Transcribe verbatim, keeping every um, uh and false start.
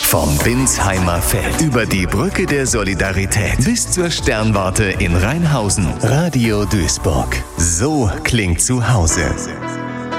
Vom Binsheimer Feld über die Brücke der Solidarität bis zur Sternwarte in Rheinhausen. Radio Duisburg. So klingt zu Hause.